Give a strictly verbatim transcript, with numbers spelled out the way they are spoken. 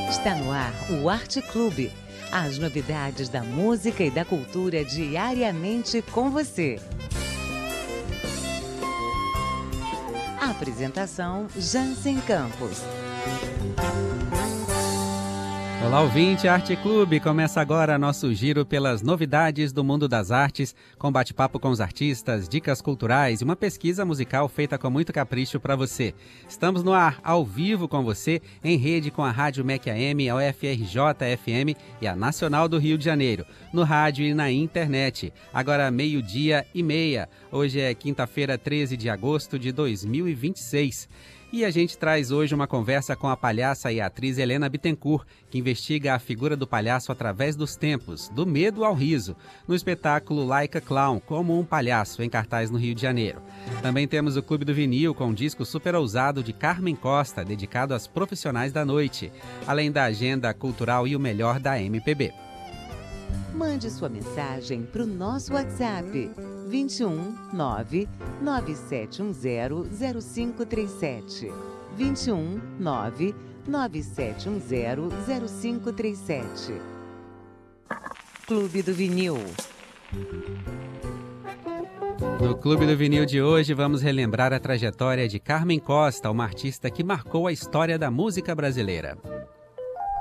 Está no ar o Arte Clube. As novidades da música e da cultura diariamente com você. Apresentação Jansen Campos. Olá, ouvinte, Arte Clube. Começa agora nosso giro pelas novidades do mundo das artes, com bate-papo com os artistas, dicas culturais e uma pesquisa musical feita com muito capricho para você. Estamos no ar, ao vivo com você, em rede com a Rádio M E C A M, a U F R J F M e a Nacional do Rio de Janeiro, no rádio e na internet. Agora meio-dia e meia. Hoje é quinta-feira, treze de agosto de dois mil e vinte e seis. E a gente traz hoje uma conversa com a palhaça e atriz Helena Bittencourt, que investiga a figura do palhaço através dos tempos, do medo ao riso, no espetáculo Like a Clown, como um palhaço, em cartaz no Rio de Janeiro. Também temos o Clube do Vinil, com um disco super ousado de Carmen Costa, dedicado às profissionais da noite, além da agenda cultural e o melhor da M P B. Mande sua mensagem para o nosso WhatsApp vinte e um, nove, nove sete um zero, zero cinco três sete. vinte e um, nove, nove sete um zero, zero cinco três sete. Clube do Vinil. No Clube do Vinil de hoje vamos relembrar a trajetória de Carmen Costa, uma artista que marcou a história da música brasileira.